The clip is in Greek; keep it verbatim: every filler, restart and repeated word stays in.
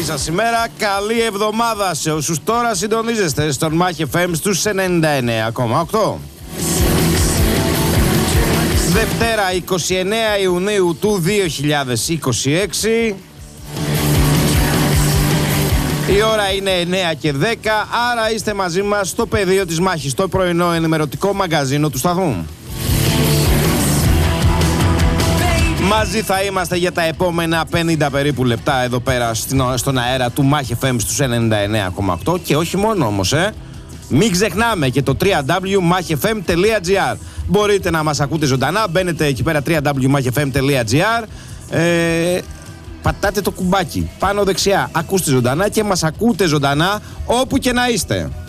καλή σας ημέρα, καλή εβδομάδα σε όσους τώρα συντονίζεστε στον Μάχ εφ εμ στους ενενήντα εννέα κόμμα οκτώ. Δευτέρα εικοστή ενάτη Ιουνίου του δύο χιλιάδες είκοσι έξι. Η ώρα είναι εννέα και δέκα, άρα είστε μαζί μας στο πεδίο της μάχης, το πρωινό ενημερωτικό μαγκαζίνο του σταθμού. Μαζί θα είμαστε για τα επόμενα πενήντα περίπου λεπτά εδώ πέρα στον αέρα του Μάχ εφ εμ στους ενενήντα εννέα κόμμα οκτώ και όχι μόνο όμως, ε. Μην ξεχνάμε και το double-u double-u double-u τελεία μάχ εφ εμ τελεία τζι άρ. Μπορείτε να μας ακούτε ζωντανά, μπαίνετε εκεί πέρα double-u double-u double-u τελεία μάχ εφ εμ τελεία τζι άρ. Ε, πατάτε το κουμπάκι πάνω δεξιά, ακούστε ζωντανά και μας ακούτε ζωντανά όπου και να είστε.